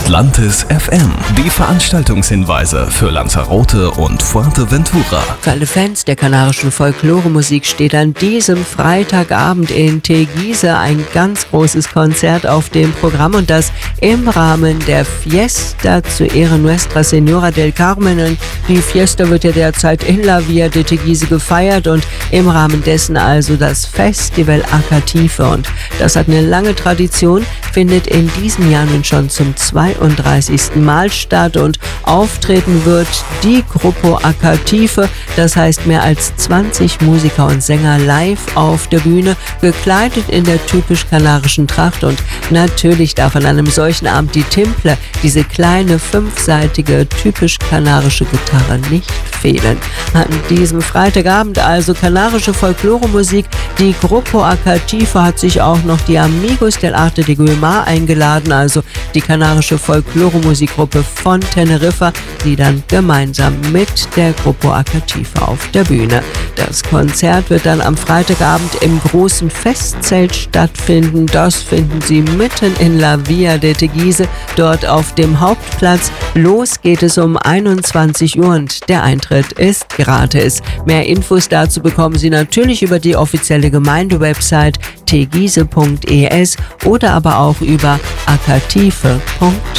Atlantis FM. Die Veranstaltungshinweise für Lanzarote und Fuerteventura. Für alle Fans der kanarischen Folkloremusik steht an diesem Freitagabend in Teguise ein ganz großes Konzert auf dem Programm, und das im Rahmen der Fiesta zu Ehren Nuestra Señora del Carmen. Und die Fiesta wird ja derzeit in La Villa de Teguise gefeiert, und im Rahmen dessen also das Festival Acative. Und das hat eine lange Tradition, findet in diesem Jahr nun schon zum 32. Mal statt, und auftreten wird die Grupo Acative, das heißt mehr als 20 Musiker und Sänger live auf der Bühne, gekleidet in der typisch kanarischen Tracht. Und natürlich darf an einem solchen Abend die Timple, diese kleine fünfseitige typisch kanarische Gitarre, nicht fehlen. An diesem Freitagabend also kanarische Folkloremusik. Die Grupo Acative hat sich auch noch die Amigos del Arte de Guimar eingeladen, also die kanarische Folkloremusikgruppe von Teneriffa, die dann gemeinsam mit der Grupo Acative auf der Bühne. Das Konzert wird dann am Freitagabend im großen Festzelt stattfinden. Das finden Sie mitten in La Villa de Teguise, dort auf dem Hauptplatz. Los geht es um 21 Uhr und der Eintritt ist gratis. Mehr Infos dazu bekommen Sie natürlich über die offizielle Gemeindewebsite teguise.es oder aber auch über acative.de.